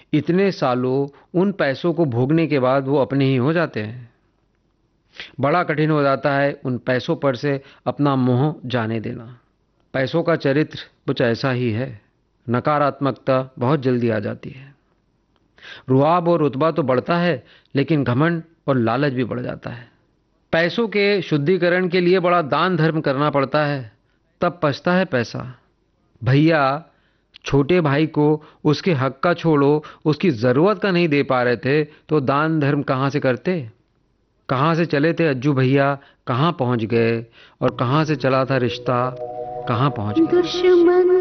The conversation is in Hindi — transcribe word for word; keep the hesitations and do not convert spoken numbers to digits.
इतने सालों उन पैसों को भोगने के बाद वो अपने ही हो जाते हैं। बड़ा कठिन हो जाता है उन पैसों पर से अपना मोह जाने देना। पैसों का चरित्र कुछ ऐसा ही है, नकारात्मकता बहुत जल्दी आ जाती है। रुआब और रुतबा तो बढ़ता है, लेकिन घमंड और लालच भी बढ़ जाता है। पैसों के शुद्धिकरण के लिए बड़ा दान धर्म करना पड़ता है, तब पछता है पैसा। भैया छोटे भाई को उसके हक का छोड़ो, उसकी जरूरत का नहीं दे पा रहे थे तो दान धर्म कहां से करते। कहां से चले थे अज्जू भैया, कहां पहुंच गए, और कहां से चला था रिश्ता, कहां पहुंच गया। दुश्मन